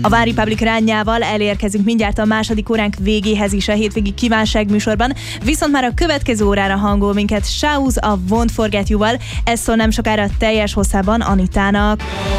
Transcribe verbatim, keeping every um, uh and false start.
A One Republic ránnyával elérkezünk mindjárt a második óránk végéhez is a hétvégi kívánság műsorban, viszont már a következő órára hangol minket Shouse a Won't Forget You-val, ez szól nem sokára teljes hosszában Anitának.